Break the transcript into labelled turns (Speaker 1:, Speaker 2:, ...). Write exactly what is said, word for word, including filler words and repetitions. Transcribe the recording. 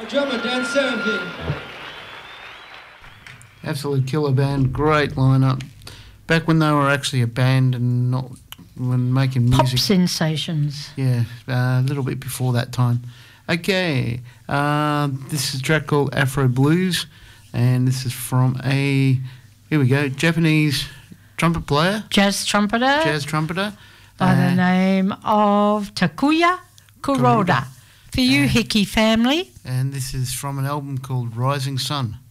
Speaker 1: drummer, Dan Serafin.
Speaker 2: Absolute killer band, great lineup. Back when they were actually a band and not when making music.
Speaker 3: Pop sensations.
Speaker 2: Yeah, uh, a little bit before that time. Okay, uh, this is a track called Afro Blues, and this is from a, here we go, Japanese trumpet player.
Speaker 3: Jazz trumpeter.
Speaker 2: Jazz trumpeter.
Speaker 3: By
Speaker 2: uh,
Speaker 3: the name of Takuya Kuroda. For you,
Speaker 2: Uh,
Speaker 3: Hickey family.
Speaker 2: And this is from an album called Rising Sun.